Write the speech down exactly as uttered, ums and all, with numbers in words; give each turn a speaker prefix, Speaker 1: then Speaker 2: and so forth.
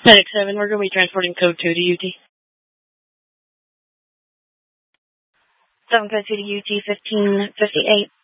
Speaker 1: Medic seven, we're going to be transporting code two to U T.
Speaker 2: seven code two to U T fifteen fifty-eight.